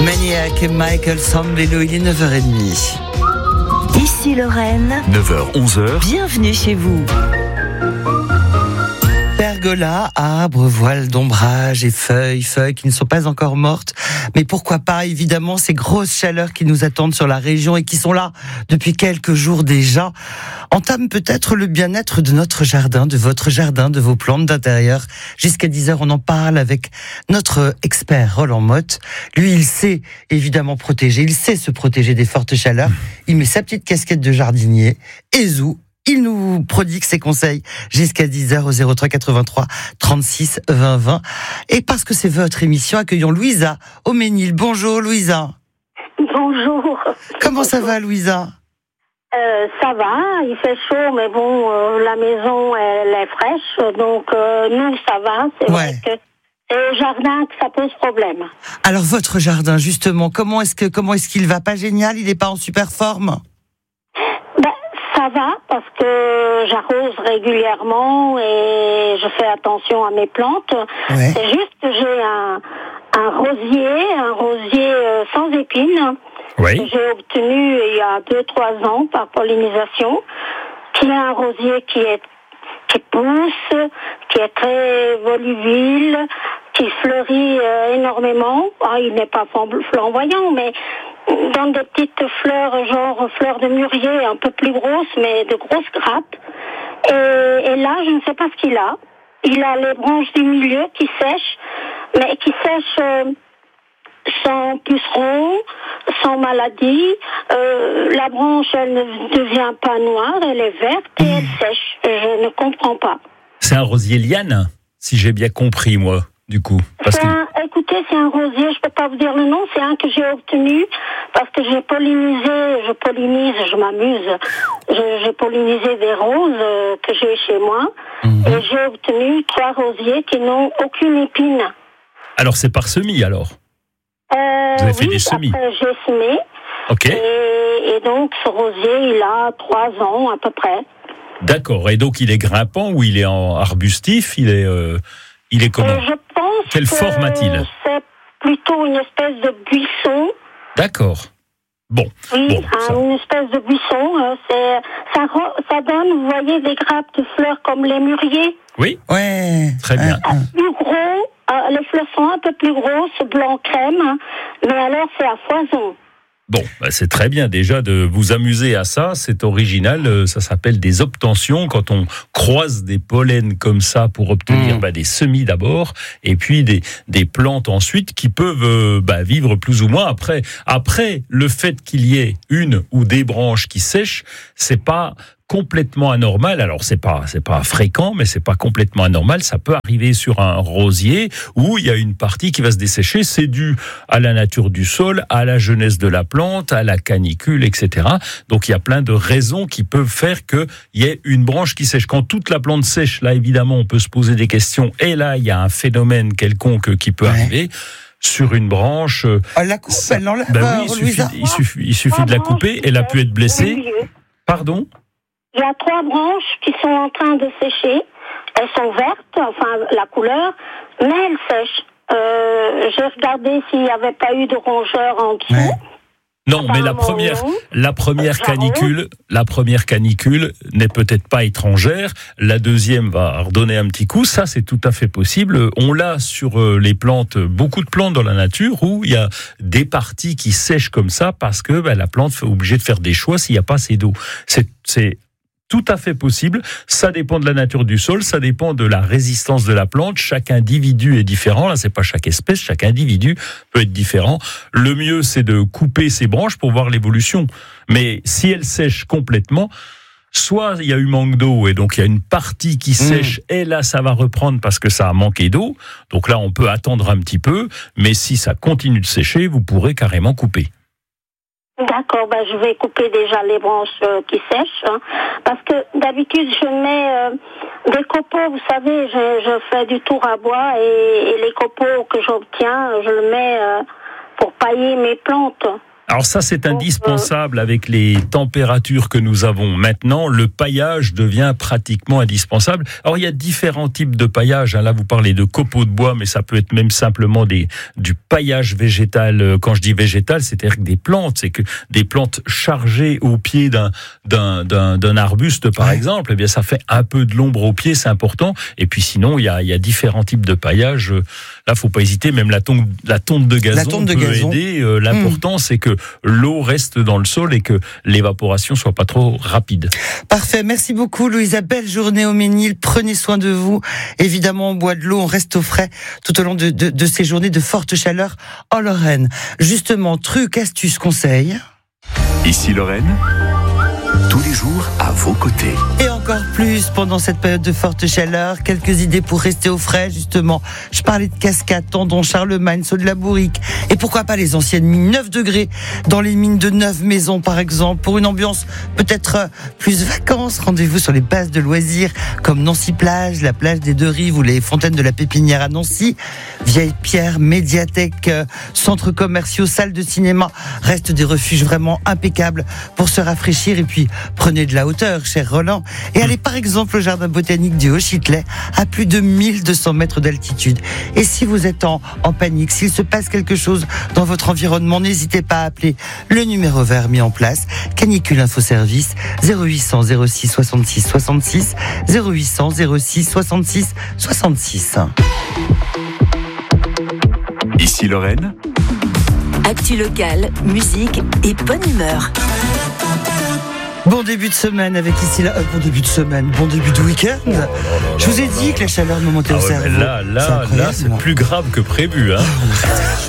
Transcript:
Maniac et Michael Sambello, il est 9h30. Ici Lorraine. 9h, 11h. Bienvenue chez vous. Pergola, arbres, voiles d'ombrage et feuilles qui ne sont pas encore mortes. Mais pourquoi pas, évidemment, ces grosses chaleurs qui nous attendent sur la région et qui sont là depuis quelques jours déjà, entament peut-être le bien-être de notre jardin, de votre jardin, de vos plantes d'intérieur. Jusqu'à 10h, on en parle avec notre expert Roland Motte. Lui, il sait évidemment protéger, il sait se protéger des fortes chaleurs. Il met sa petite casquette de jardinier et zou. Il nous prodigue ses conseils jusqu'à 10h au 03 83 36 20 20. Et parce que c'est votre émission, accueillons Louisa au Ménil. Bonjour Louisa. Bonjour. Comment ça va Louisa ? Ça va, il fait chaud, mais bon, la maison elle est fraîche, donc nous ça va. C'est vrai que c'est le jardin que ça pose problème. Alors votre jardin justement, comment est-ce qu'il va ? Pas génial, il n'est pas en super forme ? Ça va parce que j'arrose régulièrement et je fais attention à mes plantes. Ouais. C'est juste que j'ai un rosier sans épines que j'ai obtenu il y a 2-3 ans par pollinisation, qui est un rosier qui pousse, qui est très volubile, qui fleurit énormément. Il n'est pas flamboyant, mais dans des petites fleurs, genre fleurs de mûrier un peu plus grosses, mais de grosses grappes. Et là, je ne sais pas ce qu'il a. Il a les branches du milieu qui sèchent, mais qui sèchent sans pucerons, sans maladie. La branche, elle ne devient pas noire, elle est verte et elle sèche. Je ne comprends pas. C'est un rosier liane, si j'ai bien compris, moi, du coup. Écoutez, c'est un rosier, je peux pas vous dire le nom, c'est un que j'ai obtenu parce que je m'amuse. J'ai pollinisé des roses que j'ai chez moi et j'ai obtenu 3 rosiers qui n'ont aucune épine. Alors c'est par semis alors ? Vous avez fait des semis ? J'ai semé. Ok. Et donc ce rosier, il a 3 ans à peu près. D'accord. Et donc il est grimpant ou il est en arbustif ? Il est comment ? Je pense Quelle forme a-t-il ? C'est plutôt une espèce de buisson. D'accord. Bon. Oui, une espèce de buisson. Ça donne, vous voyez, des grappes de fleurs comme les mûriers. Oui. Ouais. Très bien. Plus gros, les fleurs sont un peu plus grosses, blanc crème, mais alors c'est à foison. Bon, c'est très bien déjà de vous amuser à ça, c'est original, ça s'appelle des obtentions, quand on croise des pollens comme ça pour obtenir des semis d'abord, et puis des plantes ensuite qui peuvent vivre plus ou moins. Après, le fait qu'il y ait une ou des branches qui sèchent, c'est pas complètement anormal. Alors c'est pas fréquent, mais c'est pas complètement anormal. Ça peut arriver sur un rosier où il y a une partie qui va se dessécher. C'est dû à la nature du sol, à la jeunesse de la plante, à la canicule, etc. Donc il y a plein de raisons qui peuvent faire qu'il y ait une branche qui sèche. Quand toute la plante sèche, là évidemment on peut se poser des questions. Et là il y a un phénomène quelconque qui peut arriver. Sur une branche, la coupe, elle l'enlève. Il suffit de la couper. Elle a pu être blessée. Pardon ? Il y a 3 branches qui sont en train de sécher. Elles sont vertes, enfin la couleur, mais elles sèchent. J'ai regardé s'il n'y avait pas eu de rongeurs en dessous. Ouais. Non, mais la première canicule n'est peut-être pas étrangère. La deuxième va redonner un petit coup. Ça, c'est tout à fait possible. On l'a sur les plantes, beaucoup de plantes dans la nature où il y a des parties qui sèchent comme ça parce que la plante est obligée de faire des choix s'il n'y a pas assez d'eau. C'est tout à fait possible. Ça dépend de la nature du sol, ça dépend de la résistance de la plante. Chaque individu est différent. Là, c'est pas chaque espèce, chaque individu peut être différent. Le mieux, c'est de couper ses branches pour voir l'évolution. Mais si elles sèchent complètement, soit il y a eu manque d'eau et donc il y a une partie qui sèche et là, ça va reprendre parce que ça a manqué d'eau. Donc là, on peut attendre un petit peu. Mais si ça continue de sécher, vous pourrez carrément couper. D'accord, je vais couper déjà les branches qui sèchent, parce que d'habitude je mets des copeaux, vous savez, je fais du tour à bois et les copeaux que j'obtiens, je le mets pour pailler mes plantes. Alors ça, c'est indispensable avec les températures que nous avons maintenant. Le paillage devient pratiquement indispensable. Alors il y a différents types de paillage. Là, vous parlez de copeaux de bois, mais ça peut être même simplement du paillage végétal. Quand je dis végétal, c'est-à-dire que des plantes, c'est que des plantes chargées au pied d'un arbuste, par exemple. Eh bien, ça fait un peu de l'ombre au pied, c'est important. Et puis sinon, il y a différents types de paillage. Là, faut pas hésiter. Même la tonte de gazon peut aider. L'important, c'est que l'eau reste dans le sol et que l'évaporation soit pas trop rapide. Parfait. Merci beaucoup, Louisa. Belle journée au Ménil. Prenez soin de vous. Évidemment, on boit de l'eau, on reste au frais tout au long de ces journées de forte chaleur en Lorraine. Justement, trucs, astuces, conseils. Ici Lorraine, tous les jours à vos côtés. Et encore plus pendant cette période de forte chaleur, quelques idées pour rester au frais, justement. Je parlais de Cascade, Tendon, Charlemagne, Saut de la Bourrique. Et pourquoi pas les anciennes mines, 9 degrés dans les mines de Neuve-Maisons, par exemple, pour une ambiance peut-être plus vacances. Rendez-vous sur les bases de loisirs comme Nancy-Plage, la plage des Deux-Rives ou les fontaines de la Pépinière à Nancy. Vieille Pierre, médiathèque, centres commerciaux, salles de cinéma restent des refuges vraiment impeccables pour se rafraîchir. Et puis, prenez de la hauteur, cher Roland, et allez par exemple au jardin botanique du Haut-Châtelet, à plus de 1200 mètres d'altitude. Et si vous êtes en panique, s'il se passe quelque chose dans votre environnement, n'hésitez pas à appeler le numéro vert mis en place, Canicule Info Service, 0800 06 66 66, 0800 06 66 66. Ici Lorraine, actu locale, musique et bonne humeur. Bon début de semaine avec ici là. Bon début de week-end. Je vous ai dit que la chaleur me montait au cerveau. Là, c'est plus grave que prévu.